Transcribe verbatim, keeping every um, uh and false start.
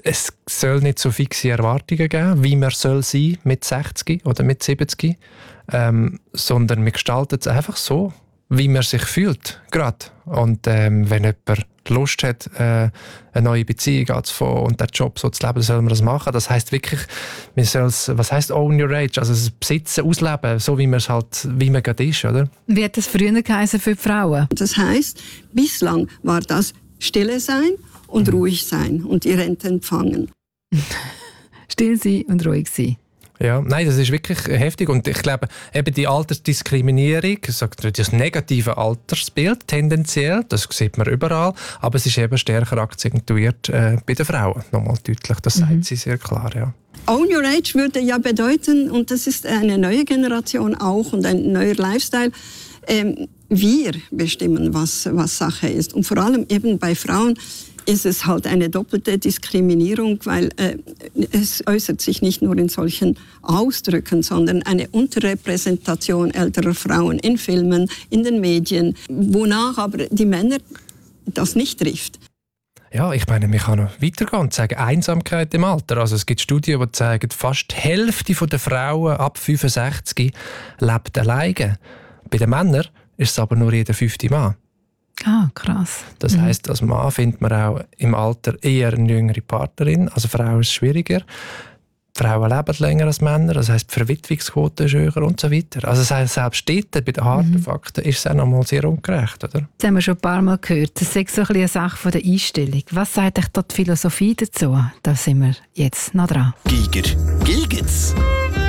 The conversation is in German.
es soll nicht so fixe Erwartungen geben, wie man soll sein mit sechzig oder mit siebzig, ähm, sondern man gestaltet es einfach so, wie man sich fühlt, gerade. Und ähm, wenn jemand Lust hat, äh, eine neue Beziehung anzufangen und den Job so zu leben, soll man das machen. Das heisst wirklich, man soll es, was heisst own your age, also das Besitzen, ausleben, so wie man es halt, wie man gerade ist, oder? Wie hat das früher geheißen für die Frauen? Das heisst, bislang war das Stille sein und mhm. ruhig sein und die Rente empfangen. Still sein und ruhig sein. Ja, nein, das ist wirklich heftig und ich glaube, eben die Altersdiskriminierung, das negative Altersbild tendenziell, das sieht man überall, aber es ist eben stärker akzentuiert äh, bei den Frauen, nochmal deutlich, das sagt mhm. sie sehr klar, ja. Own your age würde ja bedeuten, und das ist eine neue Generation auch und ein neuer Lifestyle, ähm, wir bestimmen, was, was Sache ist. Und vor allem eben bei Frauen ist es halt eine doppelte Diskriminierung, weil äh, es äußert sich nicht nur in solchen Ausdrücken, sondern eine Unterrepräsentation älterer Frauen in Filmen, in den Medien, wonach aber die Männer das nicht trifft. Ja, ich meine, man kann noch weitergehen und sagen, Einsamkeit im Alter. Also es gibt Studien, die zeigen, fast die Hälfte der Frauen ab fünfundsechzig lebt alleine. Bei den Männern ist es aber nur jeder fünfte Mann. Ah, krass. Das heisst, als Mann findet man auch im Alter eher eine jüngere Partnerin. Also Frauen ist es schwieriger. Frauen leben länger als Männer. Das heisst, die Verwitwungsquote ist höher und so weiter. Also das heisst, selbst dort, bei den harten mhm. Fakten, ist es auch noch mal sehr ungerecht, oder? Das haben wir schon ein paar Mal gehört. Das ist so ein bisschen eine Sache von der Einstellung. Was sagt euch da die Philosophie dazu? Da sind wir jetzt noch dran. Giger, Gilgits.